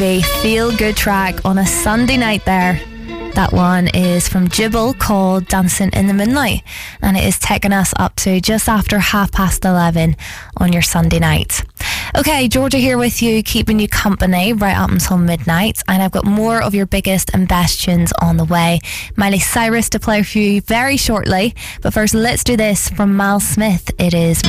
A feel-good track on a Sunday night there. That one is from Jibble called Dancing in the Moonlight, and it is taking us up to just after 11:30 on your Sunday night. Okay, Georgia here with you, keeping you company right up until midnight, and I've got more of your biggest and best tunes on the way. Miley Cyrus to play for you very shortly, but first let's do this from Miles Smith. It is